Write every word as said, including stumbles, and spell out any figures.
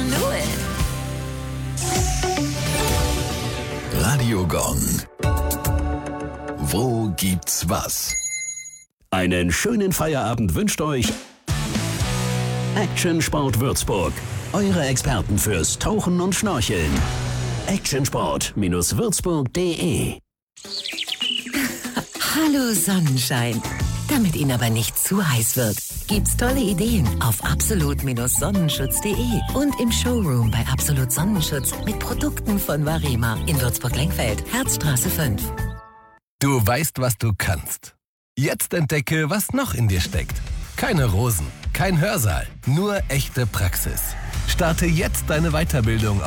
know it. Radio Gong. Wo gibt's was? Einen schönen Feierabend wünscht euch Action Sport Würzburg. Eure Experten fürs Tauchen und Schnorcheln. actionsport Würzburg punkt de. Hallo Sonnenschein. Damit Ihnen aber nicht zu heiß wird, gibt's tolle Ideen auf absolut Sonnenschutz punkt de und im Showroom bei Absolut Sonnenschutz mit Produkten von Varema in Würzburg-Lengfeld, Herzstraße fünf. Du weißt, was du kannst. Jetzt entdecke, was noch in dir steckt. Keine Rosen, kein Hörsaal, nur echte Praxis. Starte jetzt deine Weiterbildung